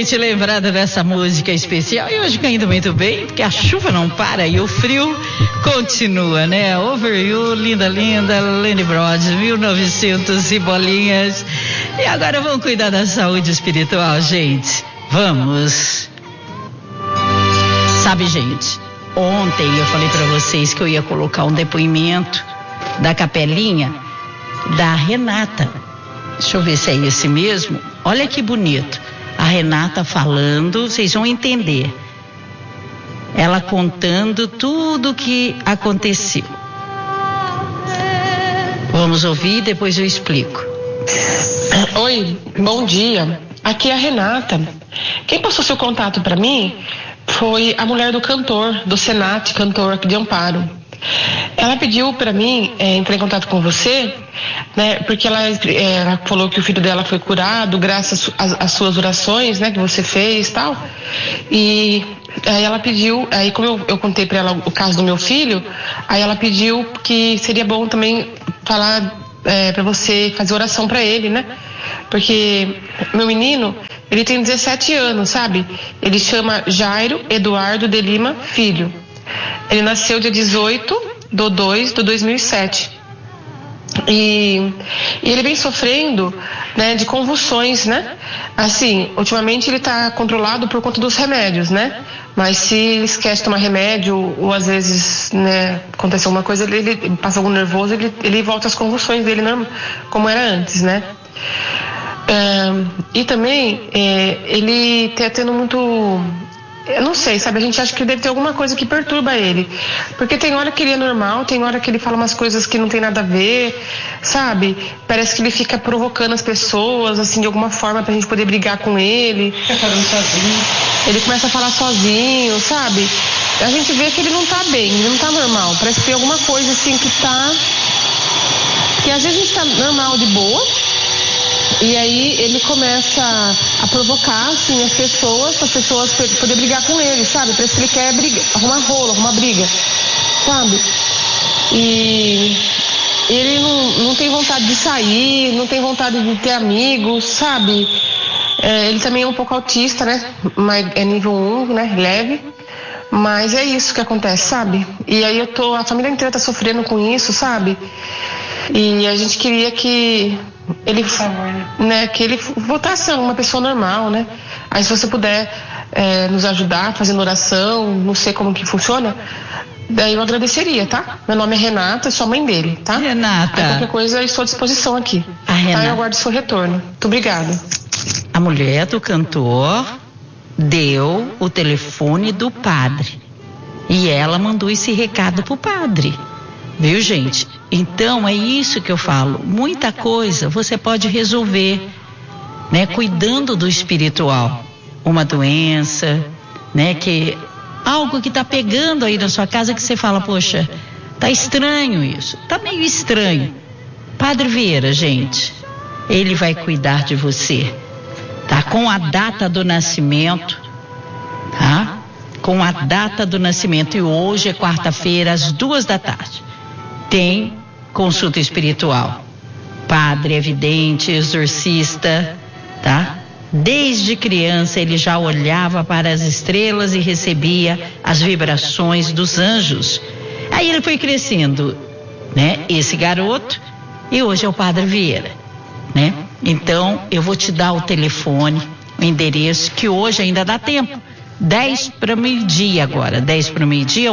gente, lembrada dessa música especial e hoje caindo muito bem, porque a chuva não para e o frio continua, né? Over You, linda, linda, Lenny Broad, 1900 e bolinhas. E agora vamos cuidar da saúde espiritual, gente. Vamos. Sabe, gente, ontem eu falei pra vocês que eu ia colocar um depoimento da capelinha da Renata. Deixa eu ver se é esse mesmo. Olha que bonito. A Renata falando, vocês vão entender. Ela contando tudo o que aconteceu. Vamos ouvir e depois eu explico. Oi, bom dia. Aqui é a Renata. Quem passou seu contato para mim foi a mulher do cantor, do Senat, cantor aqui de Amparo. Ela pediu para mim entrar em contato com você, né? Porque ela falou que o filho dela foi curado graças às suas orações, né? Que você fez e tal. E aí ela pediu, aí como eu contei para ela o caso do meu filho, aí ela pediu que seria bom também falar para você fazer oração para ele, né? Porque meu menino, ele tem 17 anos, sabe? Ele chama Jairo Eduardo de Lima Filho. Ele nasceu dia 18/2/2007. E ele vem sofrendo, né, de convulsões, né? Assim, ultimamente ele tá controlado por conta dos remédios, né? Mas se ele esquece de tomar remédio, ou às vezes, né, acontece alguma coisa, ele passa algum nervoso, ele volta às convulsões dele, não, como era antes, né? E também, ele tá tendo muito... Eu não sei, sabe? A gente acha que deve ter alguma coisa que perturba ele. Porque tem hora que ele é normal, tem hora que ele fala umas coisas que não tem nada a ver, sabe? Parece que ele fica provocando as pessoas, assim, de alguma forma pra gente poder brigar com ele. Fica falando sozinho. Ele começa a falar sozinho, sabe? A gente vê que ele não tá bem, ele não tá normal. Parece que tem alguma coisa, assim, que tá... Que às vezes a gente tá normal, de boa, e aí ele começa a provocar, assim, as pessoas poderem brigar com ele, sabe? Parece que ele quer arrumar rolo, arrumar briga, sabe? E ele não tem vontade de sair, não tem vontade de ter amigos, sabe? Ele também é um pouco autista, né? Mas é nível 1, né? Leve. Mas é isso que acontece, sabe? E aí a família inteira tá sofrendo com isso, sabe? E a gente queria que ele, né, que ele voltasse a uma pessoa normal, né? Aí se você puder nos ajudar fazendo oração, não sei como que funciona, daí eu agradeceria, tá? Meu nome é Renata, sou a mãe dele, tá? Renata. Aí qualquer coisa eu estou à disposição aqui. A Renata. Tá? Eu aguardo seu retorno. Muito obrigada. A mulher do cantor deu o telefone do padre e ela mandou esse recado pro padre, viu, gente? Então é isso que eu falo, muita coisa você pode resolver, né, cuidando do espiritual. Uma doença, né, que algo que tá pegando aí na sua casa que você fala, poxa, tá estranho isso, tá meio estranho. Padre Vieira, gente, ele vai cuidar de você, tá? Com a data do nascimento, tá? Com a data do nascimento, e hoje é quarta-feira, às 14h, tem consulta espiritual. Padre é vidente, exorcista, tá? Desde criança ele já olhava para as estrelas e recebia as vibrações dos anjos. Aí ele foi crescendo, né? Esse garoto, e hoje é o Padre Vieira, né? Então eu vou te dar o telefone, o endereço, que hoje ainda dá tempo. 10 para meio-dia agora, 10 para meio-dia,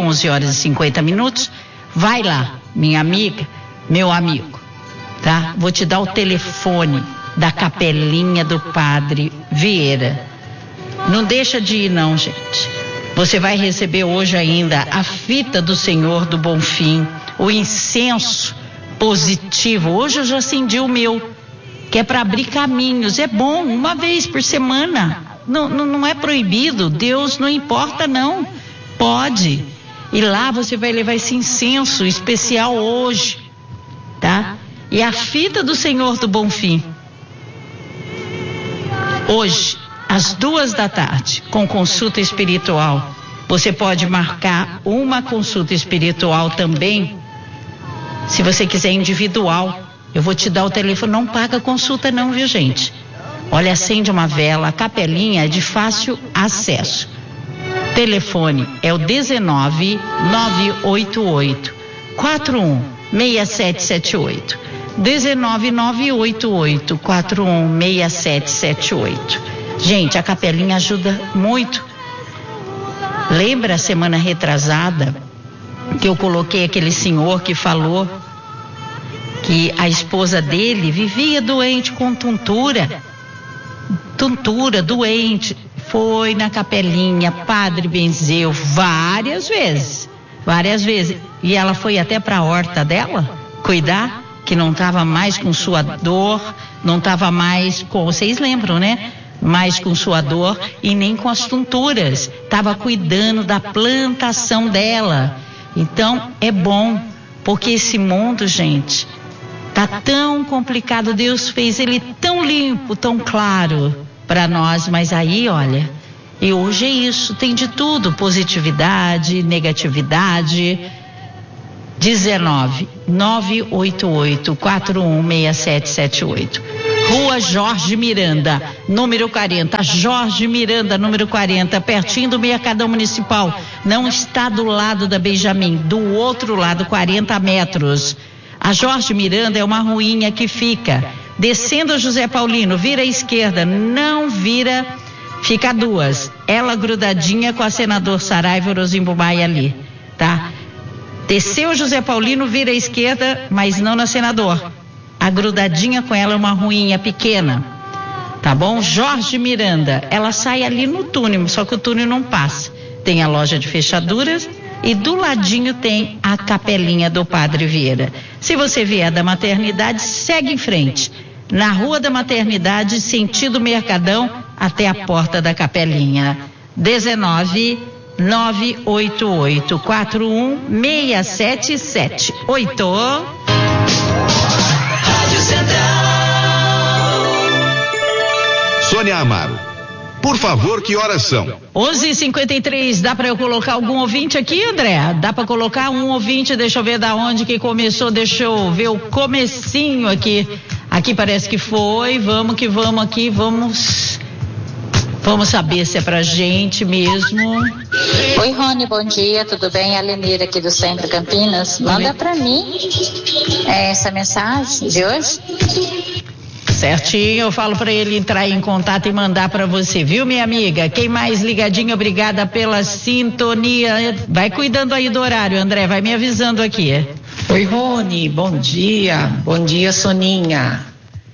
11h50. Vai lá, minha amiga, meu amigo, tá? Vou te dar o telefone da capelinha do Padre Vieira. Não deixa de ir não, gente. Você vai receber hoje ainda a fita do Senhor do Bonfim, o incenso positivo. Hoje eu já acendi o meu, que é para abrir caminhos. É bom, uma vez por semana. Não é proibido, Deus não importa não, pode. E lá você vai levar esse incenso especial hoje, tá? E a fita do Senhor do Bonfim, hoje, às 14h, com consulta espiritual. Você pode marcar uma consulta espiritual também, se você quiser individual. Eu vou te dar o telefone, não paga consulta não, viu, gente? Olha, acende uma vela, a capelinha é de fácil acesso. Telefone é o 19 988 41 6778. 19 988 41 6778. Gente, a capelinha ajuda muito. Lembra a semana retrasada que eu coloquei aquele senhor que falou que a esposa dele vivia doente com tontura, doente, foi na capelinha, padre benzeu várias vezes, e ela foi até para a horta dela cuidar, que não estava mais com sua dor, não estava mais com, vocês lembram, né? Mais com sua dor e nem com as tonturas, estava cuidando da plantação dela. Então é bom, porque esse mundo, gente, tá tão complicado. Deus fez ele tão limpo, tão claro para nós, mas aí, olha, e hoje é isso, tem de tudo, positividade, negatividade. 19 988 41 6778. Rua Jorge Miranda, número 40. Jorge Miranda, número 40, pertinho do Mercadão Municipal. Não está do lado da Benjamin, do outro lado, 40 metros. A Jorge Miranda é uma ruinha que fica descendo a José Paulino, vira à esquerda, não vira, fica duas. Ela grudadinha com a senador Saraiva Orozimbo Maia ali, tá? Desceu José Paulino, vira à esquerda, mas não na senador. A grudadinha com ela é uma ruinha pequena, tá bom? Jorge Miranda, ela sai ali no túnel, só que o túnel não passa. Tem a loja de fechaduras e do ladinho tem a capelinha do Padre Vieira. Se você vier da maternidade, segue em frente. Na Rua da Maternidade, sentido Mercadão, até a porta da capelinha. 19 988 41 6778. Rádio Central. Sônia Amaro, por favor, que horas são? 11h53, dá para eu colocar algum ouvinte aqui, André? Dá para colocar um ouvinte, deixa eu ver da onde que começou, deixa eu ver o comecinho aqui. Aqui parece que foi, vamos que vamos aqui, vamos saber se é pra gente mesmo. Oi, Rony, bom dia, tudo bem? A Lenira aqui do Centro Campinas. Manda pra mim essa mensagem de hoje. Certinho, eu falo pra ele entrar em contato e mandar pra você, viu, minha amiga? Quem mais ligadinho, obrigada pela sintonia. Vai cuidando aí do horário, André, vai me avisando aqui. Oi, Rony, bom dia, Soninha.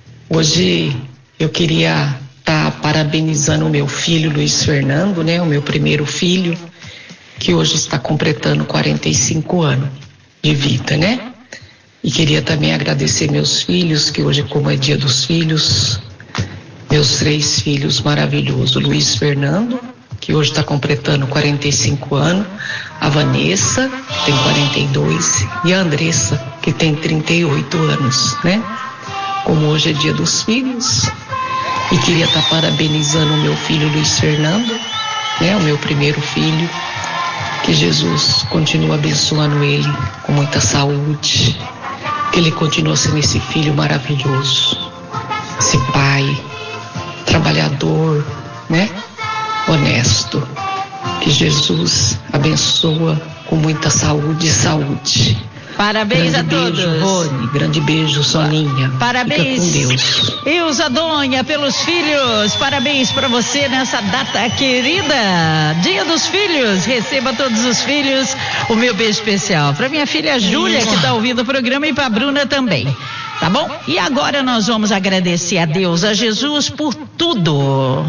Hoje eu queria estar parabenizando o meu filho Luiz Fernando, né? O meu primeiro filho, que hoje está completando 45 anos de vida, né? E queria também agradecer meus filhos, que hoje, como é dia dos filhos, meus 3 filhos maravilhosos, Luiz Fernando, que hoje está completando 45 anos, a Vanessa, que tem 42, e a Andressa, que tem 38 anos, né? Como hoje é dia dos filhos, e queria estar parabenizando o meu filho Luiz Fernando, né? O meu primeiro filho, que Jesus continue abençoando ele com muita saúde, que ele continue sendo esse filho maravilhoso, esse pai trabalhador, né? Honesto, que Jesus abençoa com muita saúde e saúde. Parabéns grande a todos. Beijo, Rony, grande beijo, Soninha. Parabéns. Fica com Deus. Ilza Donha, pelos filhos. Parabéns para você nessa data querida. Dia dos Filhos. Receba todos os filhos. O meu beijo especial para minha filha Júlia, que está ouvindo o programa, e para a Bruna também. Tá bom? E agora nós vamos agradecer a Deus, a Jesus, por tudo.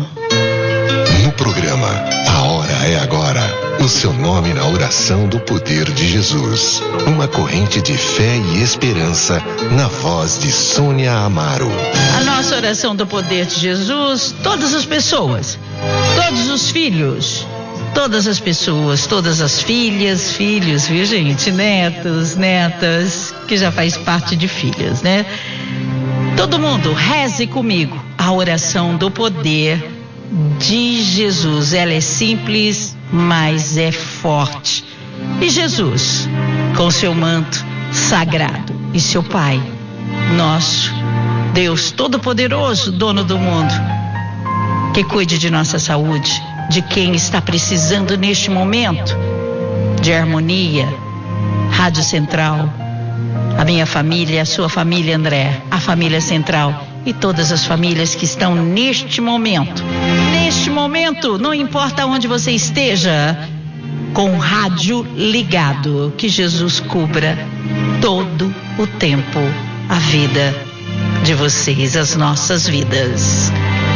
No programa A Hora é Agora, o seu nome na oração do poder de Jesus. Uma corrente de fé e esperança na voz de Sônia Amaro. A nossa oração do poder de Jesus, todas as pessoas, todos os filhos, todas as pessoas, todas as filhas, filhos, viu, gente? Netos, netas, que já faz parte de filhas, né? Todo mundo, reze comigo a oração do poder de Jesus. Ela é simples, mas é forte. E Jesus, com seu manto sagrado, e seu Pai nosso, Deus Todo-Poderoso, dono do mundo, que cuide de nossa saúde, de quem está precisando neste momento de harmonia. Rádio Central, a minha família, a sua família, André, a família Central e todas as famílias que estão neste momento, não importa onde você esteja, com o rádio ligado, que Jesus cubra todo o tempo a vida de vocês, as nossas vidas.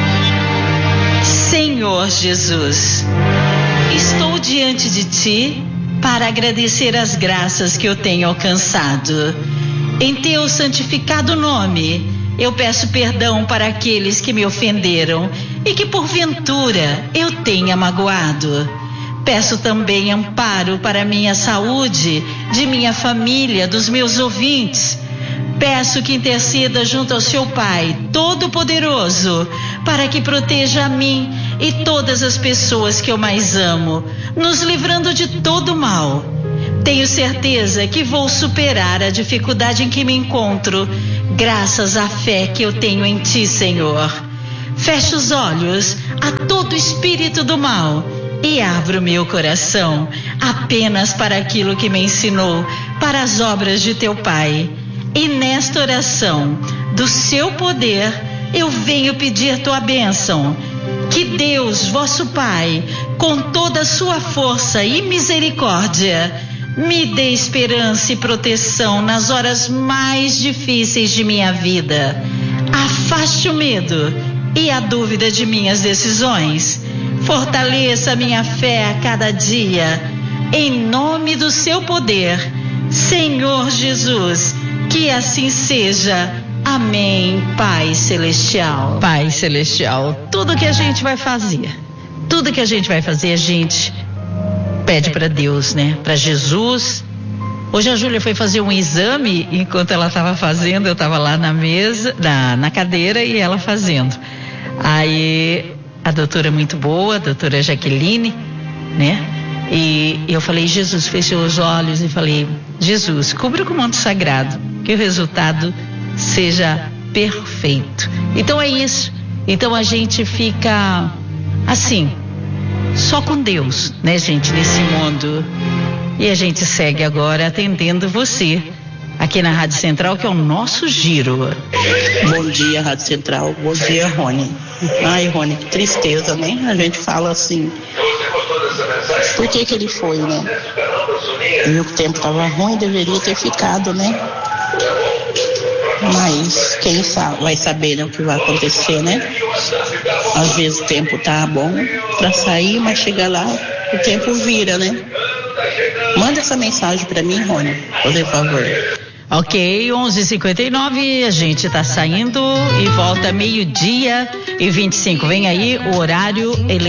Senhor Jesus, estou diante de Ti para agradecer as graças que eu tenho alcançado. Em Teu santificado nome, eu peço perdão para aqueles que me ofenderam e que porventura eu tenha magoado. Peço também amparo para minha saúde, de minha família, dos meus ouvintes. Peço que interceda junto ao Seu Pai Todo-Poderoso para que proteja a mim e todas as pessoas que eu mais amo, nos livrando de todo mal. Tenho certeza que vou superar a dificuldade em que me encontro, graças à fé que eu tenho em Ti, Senhor. Fecho os olhos a todo espírito do mal e abro meu coração apenas para aquilo que me ensinou, para as obras de Teu Pai. E nesta oração do Seu poder, eu venho pedir Tua bênção. Que Deus, vosso Pai, com toda a sua força e misericórdia, me dê esperança e proteção nas horas mais difíceis de minha vida. Afaste o medo e a dúvida de minhas decisões. Fortaleça minha fé a cada dia. Em nome do Seu poder, Senhor Jesus, que assim seja. Amém, Pai Celestial. Pai Celestial, tudo que a gente vai fazer, a gente pede para Deus, né? Para Jesus. Hoje a Júlia foi fazer um exame, enquanto ela estava fazendo, eu estava lá na mesa, na cadeira, e ela fazendo. Aí a doutora muito boa, a doutora Jaqueline, né? E eu falei, Jesus, fechei os olhos e falei, Jesus, cubra com o manto sagrado, que o resultado seja perfeito. Então é isso. Então a gente fica assim, só com Deus, né, gente, nesse mundo. E a gente segue agora atendendo você aqui na Rádio Central, que é o nosso giro. Bom dia, Rádio Central. Bom dia, Rony. Ai, Rony, que tristeza, né? A gente fala assim, por que ele foi, né? E o tempo estava ruim, deveria ter ficado, né? Mas quem sabe, vai saber, né, o que vai acontecer, né? Às vezes o tempo tá bom para sair, mas chega lá, o tempo vira, né? Manda essa mensagem para mim, Rony, por favor. Ok, 11h59, a gente tá saindo e volta 12h25. Vem aí o horário